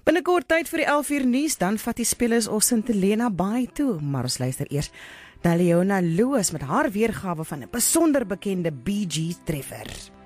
Binnekort tyd vir die 11 uur nuus, dan vat die spelers ons St Helena Bay toe, maar ons luister eers na Leona Lewis met haar weergawe van 'n besonder bekende Bee Gees treffer.